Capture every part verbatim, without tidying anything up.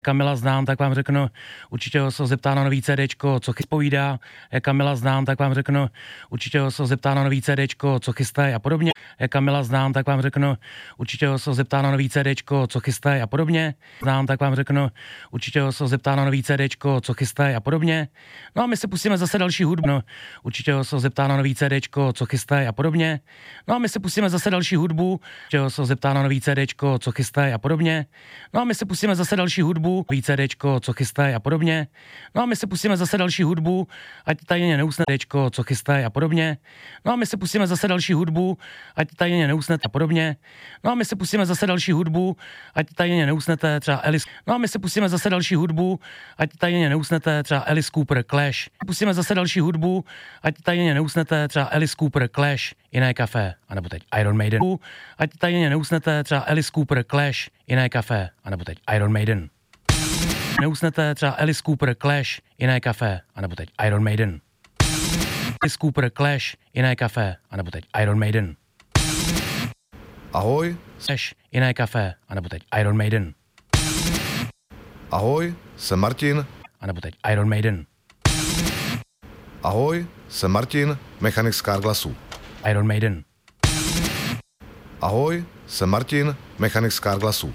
Kamila znám, tak vám řeknu, určitě ho se zeptá na nový CDčko, co chyspovídá. Jak Kamila znám, tak vám řeknu, určitě ho se zeptá na nový CDčko, co chystají a podobně. Jak Kamila znám, tak vám řeknu, určitě ho se zeptá na nový CDčko, co chystají a podobně. Znám, tak vám řeknu, určitě ho se zeptá na nový CDčko, co chystají a podobně. No a my se pustíme zase další hudbu. No, určitě ho se zeptá na nový CDčko, co chystají a podobně. No a my se pustíme zase další hudbu. Určitě ho se zeptá na nový CDčko, co chystají a podobně. No a my se pustíme zase další hudbu. CDčko, co chystají a podobně. No a my se pustíme zase další hudbu, ať tajně neusne CDčko, co chystají a podobně. No a my se pustíme zase další hudbu, ať tajně neusnete a podobně. No a my se pustíme zase další hudbu, ať tajně neusnete třeba Alice. No a my se pustíme zase další hudbu, ať tajně neusnete třeba Alice Cooper Clash. Pustíme zase další hudbu, ať tajně neusnete třeba Alice Cooper Clash, Jiné kafe, anebo teď Iron Maiden. Ať tajně neusnete třeba Alice Cooper Clash, Jiné kafe, anebo teď Iron Maiden. Neusnete třeba Alice Cooper Clash, Jiné kafe, anebo teď Iron Maiden. Alice Cooper Clash, Jiné kafe, anebo teď Iron Maiden. Ahoj. Clash, Jiné kafe, anebo teď Iron Maiden. Ahoj, jsem Martin. Anebo teď Iron Maiden. Ahoj, jsem Martin, mechanik z Carglassu. Iron Maiden. Ahoj, jsem Martin, mechanik z Carglassu.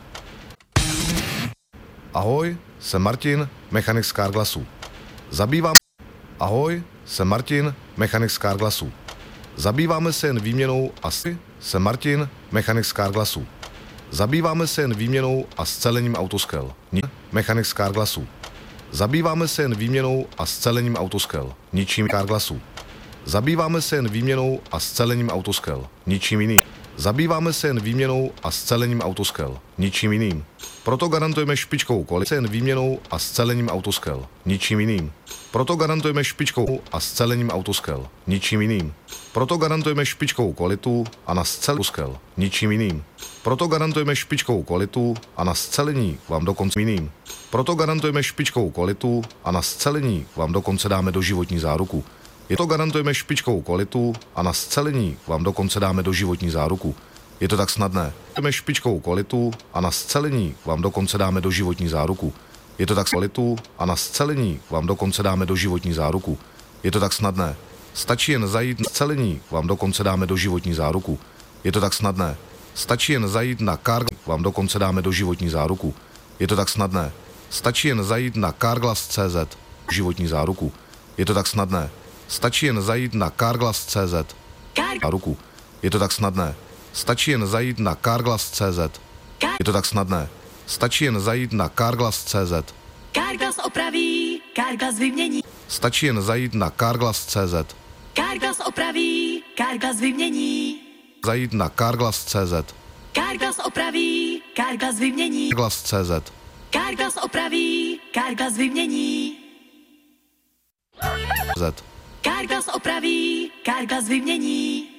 Ahoj, jsem Martin, mechanik z Carglassu. Zabývám... Ahoj, jsem Martin, mechanik z Carglassu. Zabýváme se jen výměnou a... Jsem Martin, mechanik z Carglassu. Zabýváme se jen výměnou a scelením autoskel. Mechanik z Carglassu. Zabýváme se jen výměnou a scelením autoskel. Ničím Carglassu. Zabýváme se jen výměnou a scelením autoskel. Ničím jiným. Zabýváme se jen výměnou a scelením autoskel. Ničím jiným. Proto garantujeme špičkovou kvalitu jen výměnou a scelením autoskel. Ničím jiným. Proto garantujeme špičkovou a scelením autoskel. Ničím jiným. Proto garantujeme špičkovou kvalitu a na scel ničím jiným. Proto garantujeme špičkovou kvalitu a na scelení vám dokonce jiným. Proto garantujeme špičkovou kvalitu a na scelení vám dokonce dáme doživotní záruku. Je to garantujeme špičkovou kvalitu a na scelení vám dokonce dáme doživotní záruku. Je to tak snadné. Garantujeme špičkovou kvalitu a na scelení vám dokonce dáme doživotní záruku. Je to tak kvalitu a na scelení vám dokonce dáme doživotní záruku. Je to tak snadné. Stačí jen zajít na scelení vám dokonce dáme doživotní záruku. Je to tak snadné. Stačí jen zajít na Carglass, vám dokonce dáme doživotní záruku. Je to tak snadné. Stačí jen zajít na Carglass tečka cé zet, životní záruku. Je to tak snadné. Stačí jen zajít na Carglass tečka cé zet, záruku. Je to tak snadné. Stačí jen zajít na Carglass tečka cé zet. Je to tak snadné. Stačí jen zajít na Carglass tečka cé zet. Carglass opraví, Carglass vymění. Stačí jen zajít na Carglass tečka cé zet. Carglass opraví, Carglass vymění. Zajít na Carglass tečka cé zet. Carglass opraví, Carglass vymění. Carglass tečka cé zet. Carglass opraví, Carglass vymění. Z. Carglass opraví, Carglass vymění.